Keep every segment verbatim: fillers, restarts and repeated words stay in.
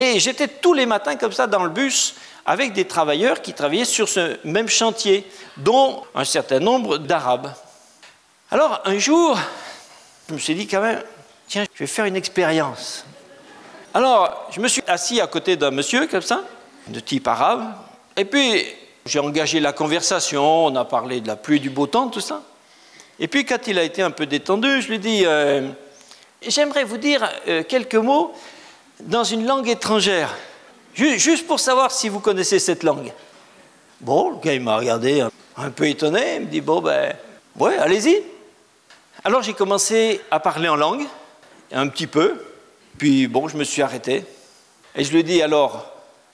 Et j'étais tous les matins comme ça dans le bus avec des travailleurs qui travaillaient sur ce même chantier, dont un certain nombre d'Arabes. Alors un jour, je me suis dit quand même, tiens, je vais faire une expérience. Alors je me suis assis à côté d'un monsieur comme ça, de type arabe, et puis j'ai engagé la conversation, on a parlé de la pluie, du beau temps, tout ça. Et puis quand il a été un peu détendu, je lui ai dit, euh, j'aimerais vous dire euh, quelques mots dans une langue étrangère, juste pour savoir si vous connaissez cette langue. Bon, le gars il m'a regardé un, un peu étonné, il me dit, bon ben, ouais, allez-y. Alors j'ai commencé à parler en langue, un petit peu, puis bon, je me suis arrêté. Et je lui ai dit, alors,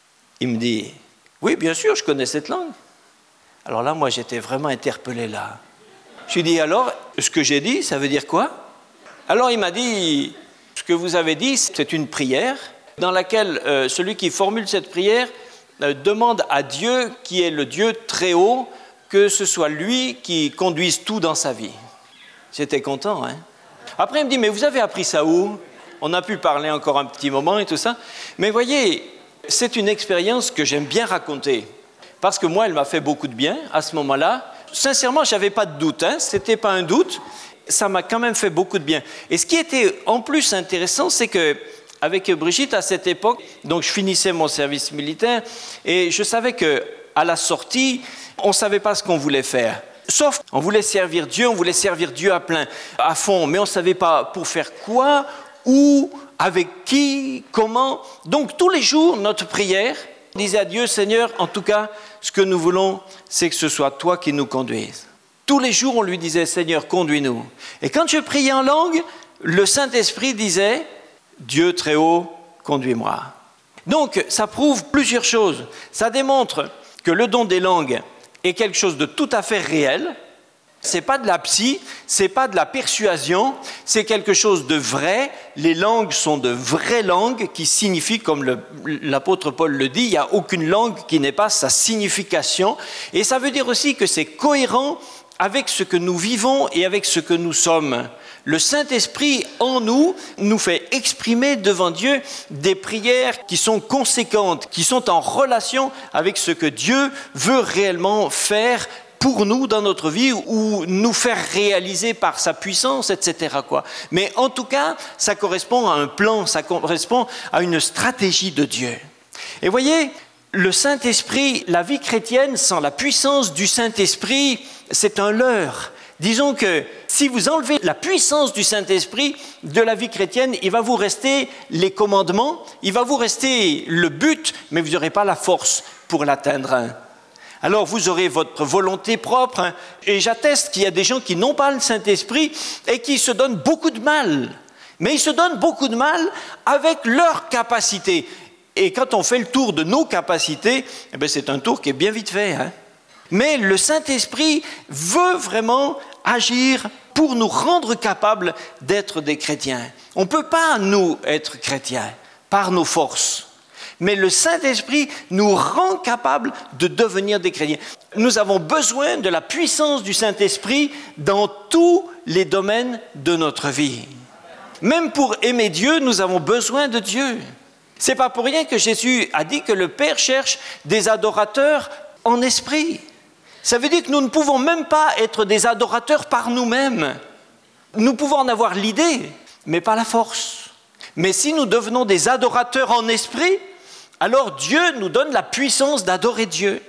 il me dit, oui, bien sûr, je connais cette langue. Alors là, moi, j'étais vraiment interpellé là. Je lui ai dit, alors, ce que j'ai dit, ça veut dire quoi? Alors il m'a dit, ce que vous avez dit, c'est une prière dans laquelle euh, celui qui formule cette prière euh, demande à Dieu, qui est le Dieu très haut, que ce soit lui qui conduise tout dans sa vie. J'étais content, hein. Après, il me dit, mais vous avez appris ça où? On a pu parler encore un petit moment et tout ça. Mais voyez, c'est une expérience que j'aime bien raconter. Parce que moi, elle m'a fait beaucoup de bien à ce moment-là. Sincèrement, je n'avais pas de doute, hein. Ce n'était pas un doute. Ça m'a quand même fait beaucoup de bien. Et ce qui était en plus intéressant, c'est qu'avec Brigitte, à cette époque, donc je finissais mon service militaire et je savais qu'à la sortie, on ne savait pas ce qu'on voulait faire. Sauf qu'on voulait servir Dieu, on voulait servir Dieu à plein, à fond, mais on ne savait pas pour faire quoi, où, avec qui, comment. Donc tous les jours, notre prière disait à Dieu, Seigneur, en tout cas, ce que nous voulons, c'est que ce soit toi qui nous conduises. Tous les jours, on lui disait, Seigneur, conduis-nous. Et quand je priais en langue, le Saint-Esprit disait, Dieu très haut, conduis-moi. Donc, ça prouve plusieurs choses. Ça démontre que le don des langues est quelque chose de tout à fait réel. Ce n'est pas de la psy, ce n'est pas de la persuasion, c'est quelque chose de vrai. Les langues sont de vraies langues qui signifient, comme le, l'apôtre Paul le dit, il n'y a aucune langue qui n'ait pas sa signification. Et ça veut dire aussi que c'est cohérent avec ce que nous vivons et avec ce que nous sommes. Le Saint-Esprit en nous nous fait exprimer devant Dieu des prières qui sont conséquentes, qui sont en relation avec ce que Dieu veut réellement faire pour nous dans notre vie ou nous faire réaliser par sa puissance, et cetera quoi. Mais en tout cas, ça correspond à un plan, ça correspond à une stratégie de Dieu. Et voyez, le Saint-Esprit, la vie chrétienne sans la puissance du Saint-Esprit, c'est un leurre. Disons que si vous enlevez la puissance du Saint-Esprit de la vie chrétienne, il va vous rester les commandements, il va vous rester le but, mais vous n'aurez pas la force pour l'atteindre. Alors vous aurez votre volonté propre, hein, et j'atteste qu'il y a des gens qui n'ont pas le Saint-Esprit et qui se donnent beaucoup de mal. Mais ils se donnent beaucoup de mal avec leur capacité. Et quand on fait le tour de nos capacités, eh bien c'est un tour qui est bien vite fait, hein. Mais le Saint-Esprit veut vraiment agir pour nous rendre capables d'être des chrétiens. On ne peut pas, nous, être chrétiens par nos forces. Mais le Saint-Esprit nous rend capables de devenir des chrétiens. Nous avons besoin de la puissance du Saint-Esprit dans tous les domaines de notre vie. Même pour aimer Dieu, nous avons besoin de Dieu. Ce n'est pas pour rien que Jésus a dit que le Père cherche des adorateurs en esprit. Ça veut dire que nous ne pouvons même pas être des adorateurs par nous-mêmes. Nous pouvons en avoir l'idée, mais pas la force. Mais si nous devenons des adorateurs en esprit, alors Dieu nous donne la puissance d'adorer Dieu.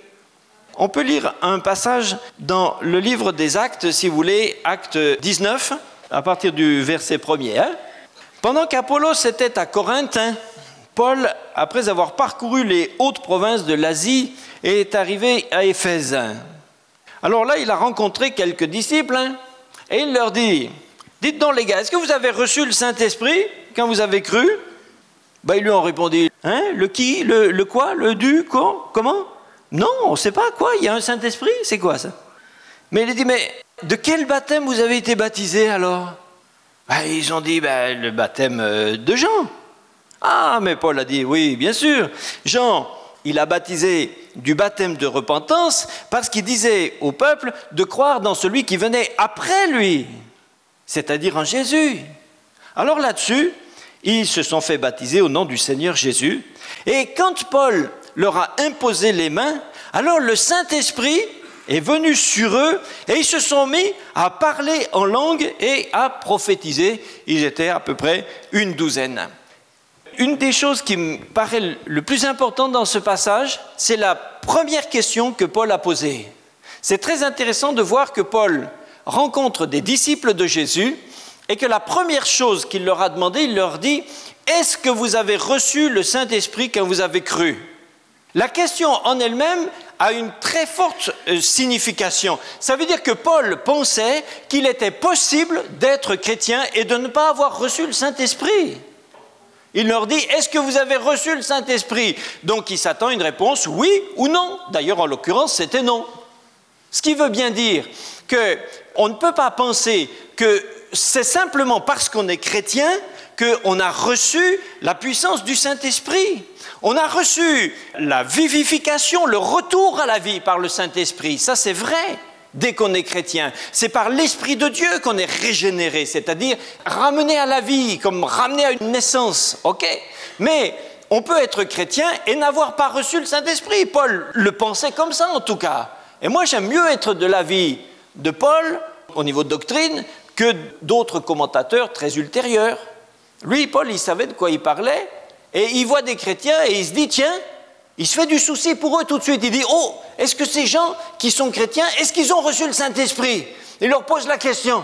On peut lire un passage dans le livre des Actes, si vous voulez, Acte dix-neuf, à partir du verset premier. Hein. Pendant qu'Apollos était à Corinthe, hein, Paul, après avoir parcouru les hautes provinces de l'Asie, est arrivé à Éphèse. Alors là, il a rencontré quelques disciples, hein, et il leur dit, « Dites donc les gars, est-ce que vous avez reçu le Saint-Esprit quand vous avez cru ?» Ben, ils lui ont répondu, « Hein, le qui, le, le quoi, le du, quoi, comment ?»« Non, on ne sait pas quoi, il y a un Saint-Esprit, c'est quoi ça ?» Mais il a dit, « Mais de quel baptême vous avez été baptisés alors ?» Ben, ils ont dit, ben, « Le baptême de Jean. » Ah, mais Paul a dit, oui, bien sûr. Jean, il a baptisé du baptême de repentance parce qu'il disait au peuple de croire dans celui qui venait après lui, c'est-à-dire en Jésus. Alors là-dessus, Ils se sont fait baptiser au nom du Seigneur Jésus. Et quand Paul leur a imposé les mains, alors le Saint-Esprit est venu sur eux et ils se sont mis à parler en langue et à prophétiser. Ils étaient à peu près une douzaine. Une des choses qui me paraît le plus important dans ce passage, c'est la première question que Paul a posée. C'est très intéressant de voir que Paul rencontre des disciples de Jésus et que la première chose qu'il leur a demandé, il leur dit « Est-ce que vous avez reçu le Saint-Esprit quand vous avez cru ?» La question en elle-même a une très forte signification. Ça veut dire que Paul pensait qu'il était possible d'être chrétien et de ne pas avoir reçu le Saint-Esprit. Il leur dit, est-ce que vous avez reçu le Saint-Esprit? Donc il s'attend à une réponse oui ou non. D'ailleurs, en l'occurrence, c'était non. Ce qui veut bien dire qu'on ne peut pas penser que c'est simplement parce qu'on est chrétien qu'on a reçu la puissance du Saint-Esprit. On a reçu la vivification, le retour à la vie par le Saint-Esprit. Ça, c'est vrai. Dès qu'on est chrétien, c'est par l'Esprit de Dieu qu'on est régénéré, c'est-à-dire ramené à la vie, comme ramené à une naissance, ok? Mais on peut être chrétien et n'avoir pas reçu le Saint-Esprit. Paul le pensait comme ça, en tout cas. Et moi, j'aime mieux être de l'avis de Paul, au niveau de doctrine, que d'autres commentateurs très ultérieurs. Lui, Paul, il savait de quoi il parlait, et il voit des chrétiens et il se dit, tiens, il se fait du souci pour eux tout de suite. Il dit, oh, est-ce que ces gens qui sont chrétiens, est-ce qu'ils ont reçu le Saint-Esprit? Il leur pose la question.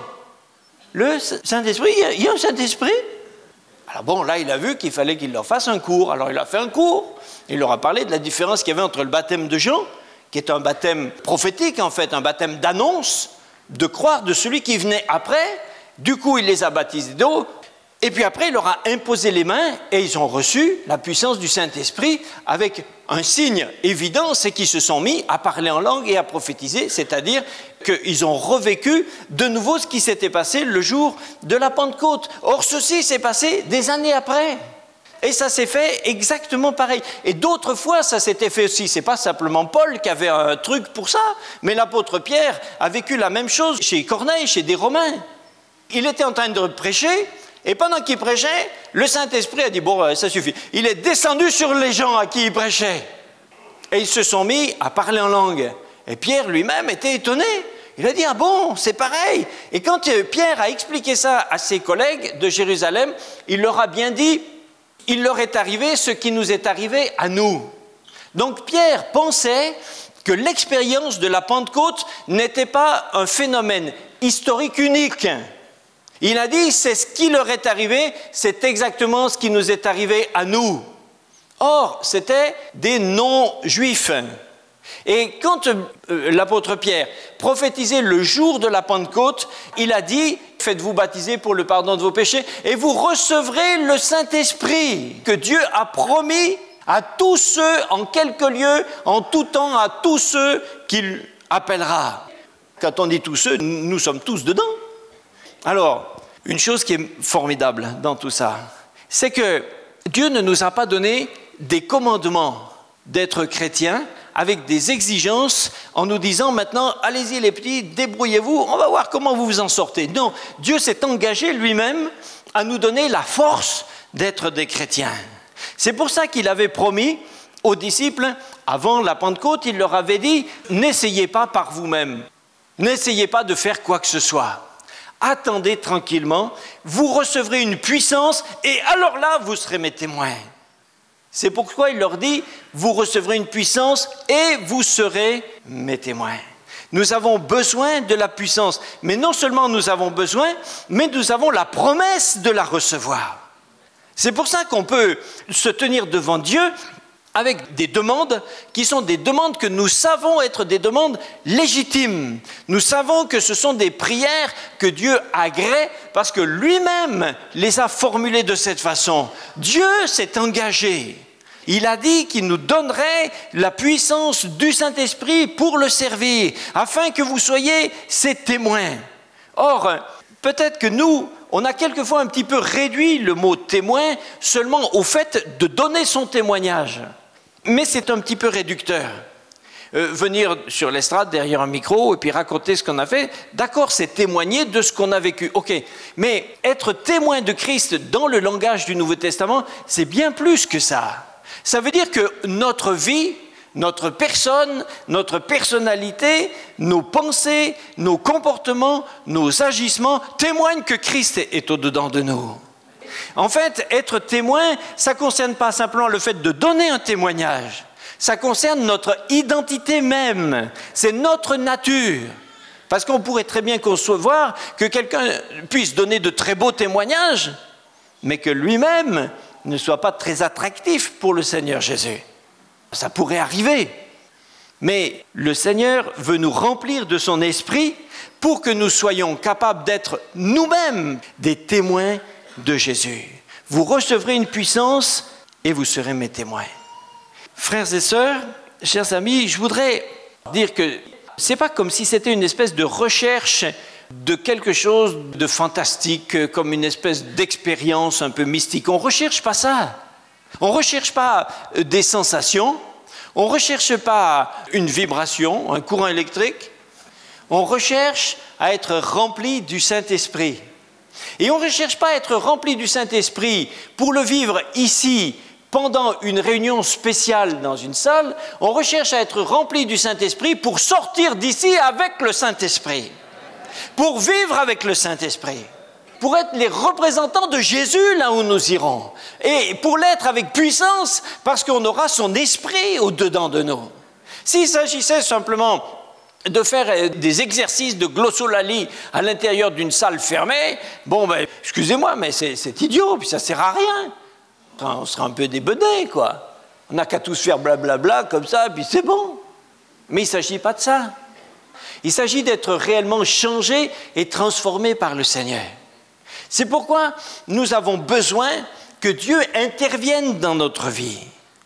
Le Saint-Esprit, il y a un Saint-Esprit? Alors bon, là, il a vu qu'il fallait qu'il leur fasse un cours. Alors il a fait un cours. Il leur a parlé de la différence qu'il y avait entre le baptême de Jean, qui est un baptême prophétique, en fait, un baptême d'annonce, de croire de celui qui venait après. Du coup, il les a baptisés d'eau. Et puis après, il leur a imposé les mains et ils ont reçu la puissance du Saint-Esprit avec un signe évident, c'est qu'ils se sont mis à parler en langue et à prophétiser, c'est-à-dire qu'ils ont revécu de nouveau ce qui s'était passé le jour de la Pentecôte. Or, ceci s'est passé des années après. Et ça s'est fait exactement pareil. Et d'autres fois, ça s'était fait aussi. Ce n'est pas simplement Paul qui avait un truc pour ça, mais l'apôtre Pierre a vécu la même chose chez Corneille, chez des Romains. Il était en train de prêcher. Et pendant qu'il prêchait, le Saint-Esprit a dit, bon, ça suffit. Il est descendu sur les gens à qui il prêchait. Et ils se sont mis à parler en langue. Et Pierre lui-même était étonné. Il a dit, ah bon, c'est pareil. Et quand Pierre a expliqué ça à ses collègues de Jérusalem, il leur a bien dit, il leur est arrivé ce qui nous est arrivé à nous. Donc Pierre pensait que l'expérience de la Pentecôte n'était pas un phénomène historique unique. Il a dit, c'est ce qui leur est arrivé, c'est exactement ce qui nous est arrivé à nous. Or, c'était des non-juifs. Et quand euh, l'apôtre Pierre prophétisait le jour de la Pentecôte, il a dit, faites-vous baptiser pour le pardon de vos péchés et vous recevrez le Saint-Esprit que Dieu a promis à tous ceux, en quelque lieu, en tout temps, à tous ceux qu'il appellera. Quand on dit tous ceux, nous sommes tous dedans. Alors, une chose qui est formidable dans tout ça, c'est que Dieu ne nous a pas donné des commandements d'être chrétiens avec des exigences en nous disant maintenant, allez-y les petits, débrouillez-vous, on va voir comment vous vous en sortez. Non, Dieu s'est engagé lui-même à nous donner la force d'être des chrétiens. C'est pour ça qu'il avait promis aux disciples, avant la Pentecôte, il leur avait dit, n'essayez pas par vous-même, n'essayez pas de faire quoi que ce soit. Attendez tranquillement, vous recevrez une puissance et alors là, vous serez mes témoins. C'est pourquoi il leur dit, vous recevrez une puissance et vous serez mes témoins. Nous avons besoin de la puissance, mais non seulement nous avons besoin, mais nous avons la promesse de la recevoir. C'est pour ça qu'on peut se tenir devant Dieu avec des demandes qui sont des demandes que nous savons être des demandes légitimes. Nous savons que ce sont des prières que Dieu agrée parce que lui-même les a formulées de cette façon. Dieu s'est engagé. Il a dit qu'il nous donnerait la puissance du Saint-Esprit pour le servir, afin que vous soyez ses témoins. Or, peut-être que nous, on a quelquefois un petit peu réduit le mot témoin seulement au fait de donner son témoignage. Mais c'est un petit peu réducteur. euh, venir sur l'estrade derrière un micro et puis raconter ce qu'on a fait. D'accord, c'est témoigner de ce qu'on a vécu. Ok, mais être témoin de Christ dans le langage du Nouveau Testament, c'est bien plus que ça. Ça veut dire que notre vie, notre personne, notre personnalité, nos pensées, nos comportements, nos agissements témoignent que Christ est au-dedans de nous. En fait, être témoin, ça ne concerne pas simplement le fait de donner un témoignage. Ça concerne notre identité même. C'est notre nature. Parce qu'on pourrait très bien concevoir que quelqu'un puisse donner de très beaux témoignages, mais que lui-même ne soit pas très attractif pour le Seigneur Jésus. Ça pourrait arriver. Mais le Seigneur veut nous remplir de son esprit pour que nous soyons capables d'être nous-mêmes des témoins de Jésus. Vous recevrez une puissance et vous serez mes témoins. Frères et sœurs, chers amis, je voudrais dire que ce n'est pas comme si c'était une espèce de recherche de quelque chose de fantastique, comme une espèce d'expérience un peu mystique. On ne recherche pas ça. On ne recherche pas des sensations, on ne recherche pas une vibration, un courant électrique. On recherche à être rempli du Saint-Esprit. Et on ne recherche pas à être rempli du Saint-Esprit pour le vivre ici, pendant une réunion spéciale dans une salle. On recherche à être rempli du Saint-Esprit pour sortir d'ici avec le Saint-Esprit, pour vivre avec le Saint-Esprit, pour être les représentants de Jésus là où nous irons, et pour l'être avec puissance parce qu'on aura son esprit au-dedans de nous. S'il s'agissait simplement de faire des exercices de glossolalie à l'intérieur d'une salle fermée, bon, ben, excusez-moi, mais c'est, c'est idiot, puis ça ne sert à rien. On sera un peu débedés, quoi. On n'a qu'à tous faire blablabla comme ça, puis c'est bon. Mais il ne s'agit pas de ça. Il s'agit d'être réellement changé et transformé par le Seigneur. C'est pourquoi nous avons besoin que Dieu intervienne dans notre vie.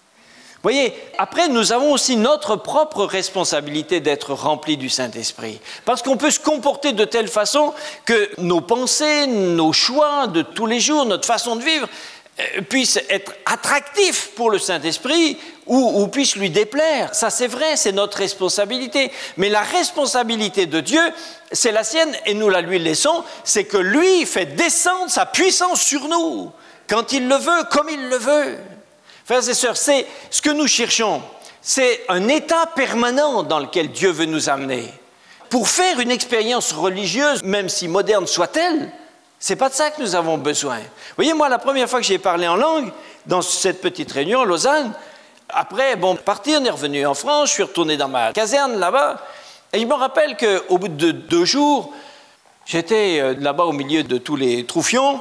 Vous voyez, après, nous avons aussi notre propre responsabilité d'être remplis du Saint-Esprit. Parce qu'on peut se comporter de telle façon que nos pensées, nos choix de tous les jours, notre façon de vivre, euh, puissent être attractifs pour le Saint-Esprit ou, ou puissent lui déplaire. Ça, c'est vrai, c'est notre responsabilité. Mais la responsabilité de Dieu, c'est la sienne et nous la lui laissons, c'est que lui fait descendre sa puissance sur nous, quand il le veut, comme il le veut. Frères et sœurs, c'est ce que nous cherchons, c'est un état permanent dans lequel Dieu veut nous amener. Pour faire une expérience religieuse, même si moderne soit-elle, c'est pas de ça que nous avons besoin. Vous voyez, moi, la première fois que j'ai parlé en langue, dans cette petite réunion à Lausanne, après, bon, parti, on est revenu en France, je suis retourné dans ma caserne là-bas, et je me rappelle qu'au bout de deux jours, j'étais là-bas au milieu de tous les troufions,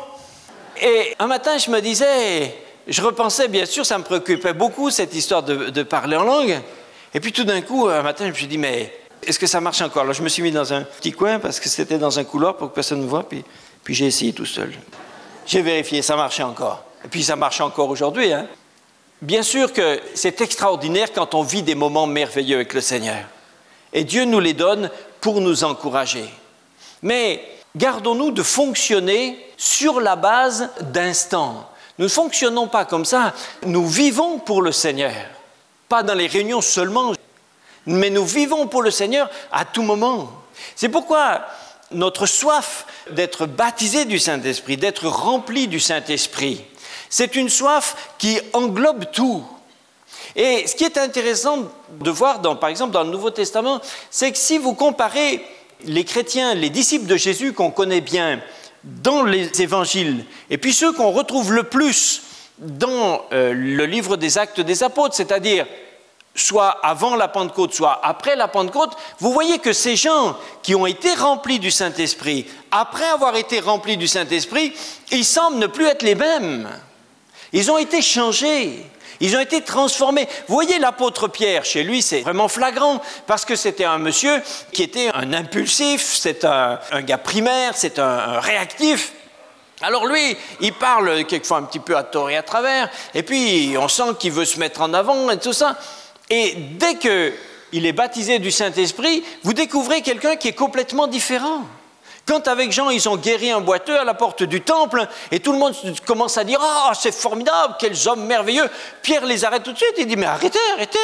et un matin, je me disais... Je repensais, bien sûr, ça me préoccupait beaucoup, cette histoire de, de parler en langue. Et puis tout d'un coup, un matin, je me suis dit, mais est-ce que ça marche encore? Alors je me suis mis dans un petit coin, parce que c'était dans un couloir pour que personne ne me voie, puis, puis j'ai essayé tout seul. J'ai vérifié, ça marchait encore. Et puis ça marche encore aujourd'hui. Hein. Bien sûr que c'est extraordinaire quand on vit des moments merveilleux avec le Seigneur. Et Dieu nous les donne pour nous encourager. Mais gardons-nous de fonctionner sur la base d'instants. Nous ne fonctionnons pas comme ça, nous vivons pour le Seigneur. Pas dans les réunions seulement, mais nous vivons pour le Seigneur à tout moment. C'est pourquoi notre soif d'être baptisé du Saint-Esprit, d'être rempli du Saint-Esprit, c'est une soif qui englobe tout. Et ce qui est intéressant de voir, dans, par exemple, dans le Nouveau Testament, c'est que si vous comparez les chrétiens, les disciples de Jésus qu'on connaît bien, dans les évangiles, et puis ceux qu'on retrouve le plus dans euh, le livre des Actes des Apôtres, c'est-à-dire soit avant la Pentecôte, soit après la Pentecôte, vous voyez que ces gens qui ont été remplis du Saint-Esprit, après avoir été remplis du Saint-Esprit, ils semblent ne plus être les mêmes. Ils ont été changés. Ils ont été transformés. Vous voyez l'apôtre Pierre, chez lui, c'est vraiment flagrant, parce que c'était un monsieur qui était un impulsif, c'est un, un gars primaire, c'est un, un réactif. Alors lui, il parle quelquefois un petit peu à tort et à travers, et puis on sent qu'il veut se mettre en avant et tout ça. Et dès qu'il est baptisé du Saint-Esprit, vous découvrez quelqu'un qui est complètement différent. Quand avec Jean, ils ont guéri un boiteux à la porte du temple, et tout le monde commence à dire « Ah, oh, c'est formidable, quels hommes merveilleux !» Pierre les arrête tout de suite, il dit « Mais arrêtez, arrêtez !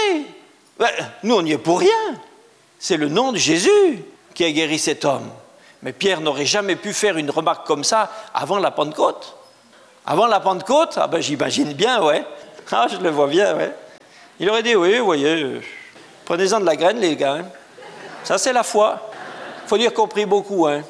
Ben, nous, on n'y est pour rien. C'est le nom de Jésus qui a guéri cet homme. Mais Pierre n'aurait jamais pu faire une remarque comme ça avant la Pentecôte. Avant la Pentecôte, ah ben j'imagine bien, ouais. Ah, je le vois bien, ouais. Il aurait dit, oui, vous voyez, euh, prenez-en de la graine, les gars. Hein. Ça, c'est la foi. Il faut dire qu'on prie beaucoup, hein.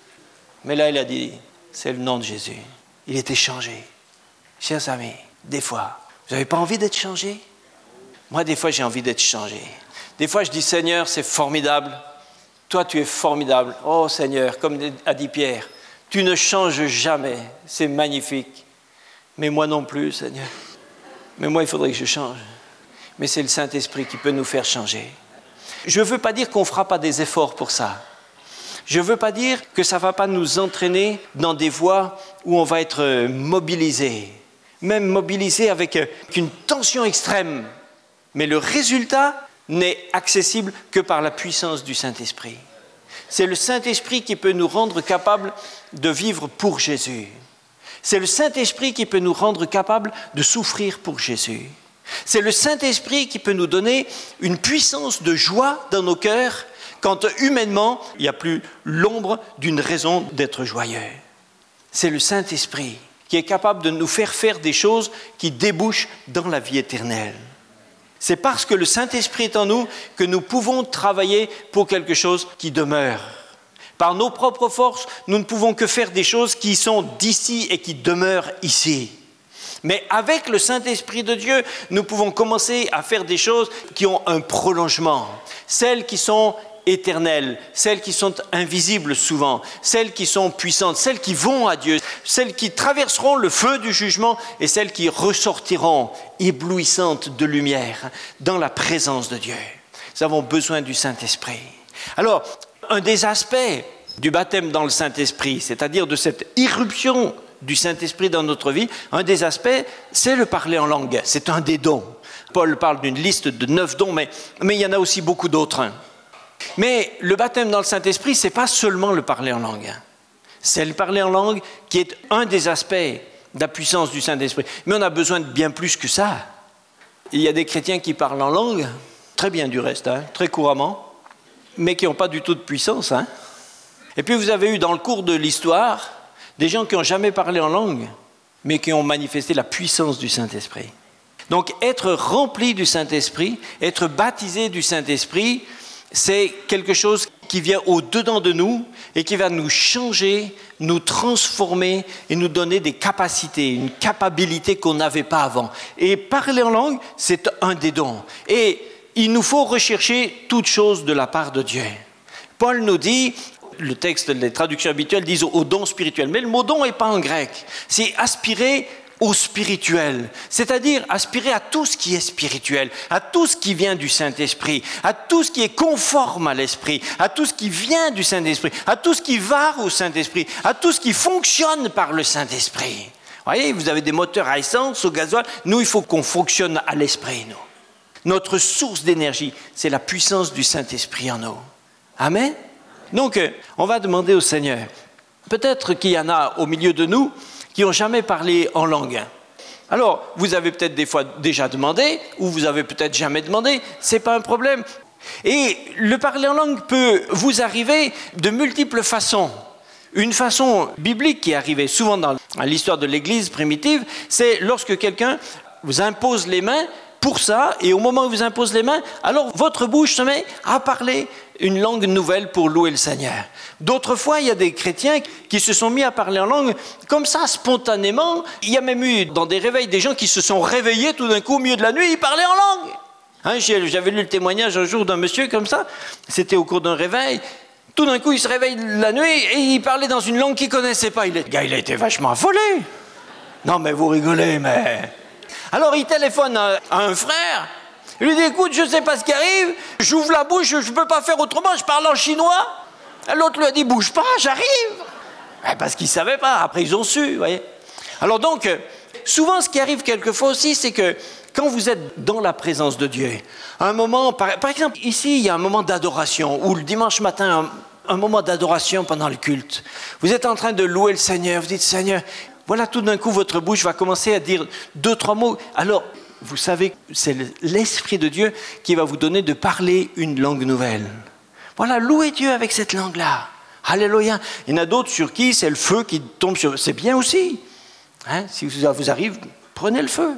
Mais là, il a dit, c'est le nom de Jésus. Il était changé. Chers amis, des fois, vous n'avez pas envie d'être changé? Moi, des fois, j'ai envie d'être changé. Des fois, je dis, Seigneur, c'est formidable. Toi, tu es formidable. Oh, Seigneur, comme a dit Pierre, tu ne changes jamais. C'est magnifique. Mais moi non plus, Seigneur. Mais moi, il faudrait que je change. Mais c'est le Saint-Esprit qui peut nous faire changer. Je ne veux pas dire qu'on ne fera pas des efforts pour ça. Je ne veux pas dire que ça ne va pas nous entraîner dans des voies où on va être mobilisé, même mobilisé avec une tension extrême. Mais le résultat n'est accessible que par la puissance du Saint-Esprit. C'est le Saint-Esprit qui peut nous rendre capables de vivre pour Jésus. C'est le Saint-Esprit qui peut nous rendre capables de souffrir pour Jésus. C'est le Saint-Esprit qui peut nous donner une puissance de joie dans nos cœurs quand humainement, il n'y a plus l'ombre d'une raison d'être joyeux. C'est le Saint-Esprit qui est capable de nous faire faire des choses qui débouchent dans la vie éternelle. C'est parce que le Saint-Esprit est en nous que nous pouvons travailler pour quelque chose qui demeure. Par nos propres forces, nous ne pouvons que faire des choses qui sont d'ici et qui demeurent ici. Mais avec le Saint-Esprit de Dieu, nous pouvons commencer à faire des choses qui ont un prolongement. Celles qui sont éternelles, celles qui sont invisibles souvent, celles qui sont puissantes, celles qui vont à Dieu, celles qui traverseront le feu du jugement et celles qui ressortiront éblouissantes de lumière dans la présence de Dieu. Nous avons besoin du Saint-Esprit. Alors, un des aspects du baptême dans le Saint-Esprit, c'est-à-dire de cette irruption du Saint-Esprit dans notre vie, un des aspects, c'est le parler en langue. C'est un des dons. Paul parle d'une liste de neuf dons, mais, mais il y en a aussi beaucoup d'autres. Mais le baptême dans le Saint-Esprit, ce n'est pas seulement le parler en langue. C'est le parler en langue qui est un des aspects de la puissance du Saint-Esprit. Mais on a besoin de bien plus que ça. Il y a des chrétiens qui parlent en langue, très bien du reste, hein, très couramment, mais qui n'ont pas du tout de puissance. Hein. Et puis vous avez eu dans le cours de l'histoire des gens qui n'ont jamais parlé en langue, mais qui ont manifesté la puissance du Saint-Esprit. Donc être rempli du Saint-Esprit, être baptisé du Saint-Esprit, c'est quelque chose qui vient au-dedans de nous et qui va nous changer, nous transformer et nous donner des capacités, une capacité qu'on n'avait pas avant. Et parler en langue, c'est un des dons. Et il nous faut rechercher toute chose de la part de Dieu. Paul nous dit, le texte, les traductions habituelles disent au don spirituel, mais le mot don n'est pas en grec. C'est aspirer au spirituel, c'est-à-dire aspirer à tout ce qui est spirituel, à tout ce qui vient du Saint-Esprit, à tout ce qui est conforme à l'Esprit, à tout ce qui vient du Saint-Esprit, à tout ce qui va au Saint-Esprit, à tout ce qui fonctionne par le Saint-Esprit. Vous voyez, vous avez des moteurs à essence, au gasoil, nous il faut qu'on fonctionne à l'Esprit, nous. Notre source d'énergie, c'est la puissance du Saint-Esprit en nous. Amen. Donc, on va demander au Seigneur, peut-être qu'il y en a au milieu de nous qui n'ont jamais parlé en langue. Alors, vous avez peut-être des fois déjà demandé, ou vous avez peut-être jamais demandé, ce n'est pas un problème. Et le parler en langue peut vous arriver de multiples façons. Une façon biblique qui est arrivée souvent dans l'histoire de l'Église primitive, c'est lorsque quelqu'un vous impose les mains pour ça, et au moment où il vous impose les mains, alors votre bouche se met à parler une langue nouvelle pour louer le Seigneur. D'autres fois, il y a des chrétiens qui se sont mis à parler en langue comme ça, spontanément. Il y a même eu dans des réveils des gens qui se sont réveillés tout d'un coup au milieu de la nuit, ils parlaient en langue. Hein, j'avais lu le témoignage un jour d'un monsieur comme ça, c'était au cours d'un réveil. Tout d'un coup, il se réveille la nuit et il parlait dans une langue qu'il ne connaissait pas. Il est, le gars, il a été vachement affolé. Non, mais vous rigolez, mais... Alors, il téléphone à, à un frère. Il lui dit, écoute, je ne sais pas ce qui arrive. J'ouvre la bouche, je ne peux pas faire autrement, je parle en chinois. L'autre lui a dit, bouge pas, j'arrive. Parce qu'ils ne savaient pas. Après, ils ont su, vous voyez. Alors donc, souvent, ce qui arrive quelquefois aussi, c'est que quand vous êtes dans la présence de Dieu, un moment, par, par exemple, ici, il y a un moment d'adoration, ou le dimanche matin, un, un moment d'adoration pendant le culte. Vous êtes en train de louer le Seigneur, vous dites, Seigneur, voilà, tout d'un coup, votre bouche va commencer à dire deux, trois mots. Alors, vous savez, c'est l'Esprit de Dieu qui va vous donner de parler une langue nouvelle. Voilà, louez Dieu avec cette langue-là. Alléluia. Il y en a d'autres sur qui c'est le feu qui tombe sur... C'est bien aussi. Hein? Si ça vous arrive, prenez le feu.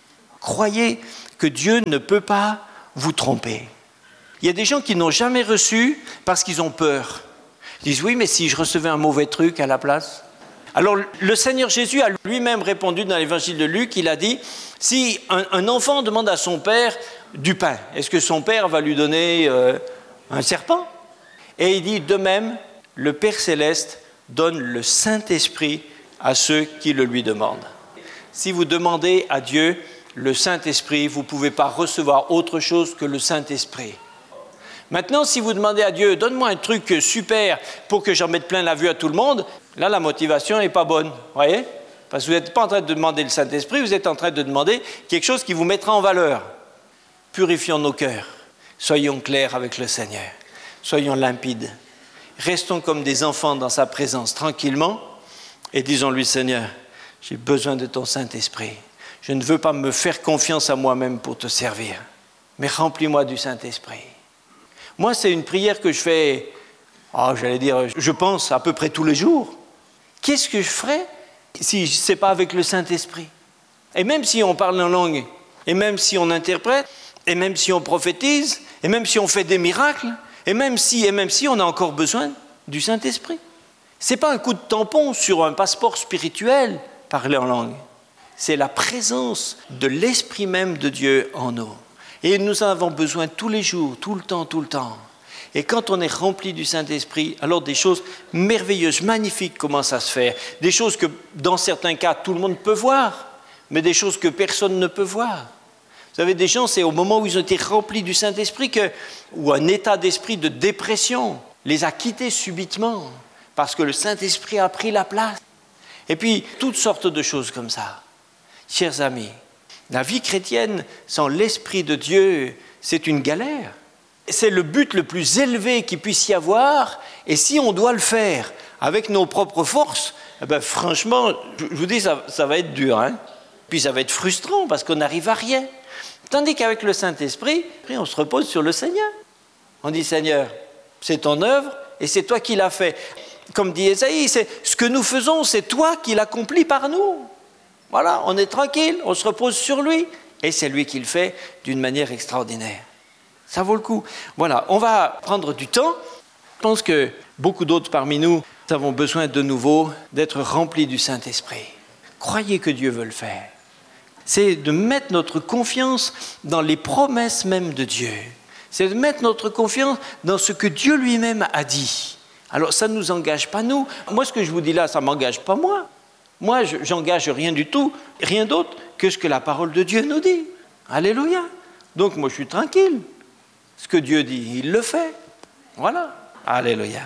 Croyez que Dieu ne peut pas vous tromper. Il y a des gens qui n'ont jamais reçu parce qu'ils ont peur. Ils disent, oui, mais si je recevais un mauvais truc à la place. Alors, le Seigneur Jésus a lui-même répondu dans l'évangile de Luc, il a dit, si un, un enfant demande à son père du pain, est-ce que son père va lui donner euh, un serpent? Et il dit, de même, le Père Céleste donne le Saint-Esprit à ceux qui le lui demandent. Si vous demandez à Dieu le Saint-Esprit, vous ne pouvez pas recevoir autre chose que le Saint-Esprit. Maintenant, si vous demandez à Dieu, donne-moi un truc super pour que j'en mette plein la vue à tout le monde, là, la motivation n'est pas bonne, voyez? Parce que vous n'êtes pas en train de demander le Saint-Esprit, vous êtes en train de demander quelque chose qui vous mettra en valeur. Purifions nos cœurs, soyons clairs avec le Seigneur, soyons limpides, restons comme des enfants dans sa présence, tranquillement, et disons-lui, Seigneur, j'ai besoin de ton Saint-Esprit. Je ne veux pas me faire confiance à moi-même pour te servir, mais remplis-moi du Saint-Esprit. Moi, c'est une prière que je fais, oh, j'allais dire, je pense à peu près tous les jours. Qu'est-ce que je ferais si ce n'est pas avec le Saint-Esprit? Et même si on parle en langue, et même si on interprète, et même si on prophétise, et même si on fait des miracles, et même si, et même si on a encore besoin du Saint-Esprit. Ce n'est pas un coup de tampon sur un passeport spirituel, parler en langue. C'est la présence de l'Esprit même de Dieu en nous. Et nous en avons besoin tous les jours, tout le temps, tout le temps. Et quand on est rempli du Saint-Esprit, alors des choses merveilleuses, magnifiques commencent à se faire. Des choses que, dans certains cas, tout le monde peut voir, mais des choses que personne ne peut voir. Vous savez, des gens, c'est au moment où ils ont été remplis du Saint-Esprit, que, ou un état d'esprit de dépression les a quittés subitement, parce que le Saint-Esprit a pris la place. Et puis, toutes sortes de choses comme ça. Chers amis, la vie chrétienne sans l'Esprit de Dieu, c'est une galère. C'est le but le plus élevé qu'il puisse y avoir, et si on doit le faire avec nos propres forces, eh ben franchement, je vous dis, ça, ça va être dur. Hein? Puis ça va être frustrant, parce qu'on n'arrive à rien. Tandis qu'avec le Saint-Esprit, on se repose sur le Seigneur. On dit, Seigneur, c'est ton œuvre, et c'est toi qui l'as fait. Comme dit Ésaïe, c'est, ce que nous faisons, c'est toi qui l'accomplis par nous. Voilà, on est tranquille, on se repose sur lui, et c'est lui qui le fait d'une manière extraordinaire. Ça vaut le coup. Voilà, on va prendre du temps. Je pense que beaucoup d'autres parmi nous avons besoin de nouveau d'être remplis du Saint-Esprit. Croyez que Dieu veut le faire. C'est de mettre notre confiance dans les promesses même de Dieu. C'est de mettre notre confiance dans ce que Dieu lui-même a dit. Alors, ça ne nous engage pas, nous. Moi, ce que je vous dis là, ça ne m'engage pas, moi. Moi, je n'engage rien du tout, rien d'autre que ce que la parole de Dieu nous dit. Alléluia. Donc, moi, je suis tranquille. Ce que Dieu dit, il le fait. Voilà. Alléluia.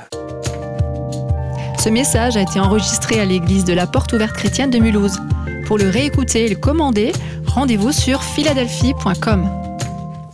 Ce message a été enregistré à l'église de la Porte Ouverte Chrétienne de Mulhouse. Pour le réécouter et le commander, rendez-vous sur philadelphie point com.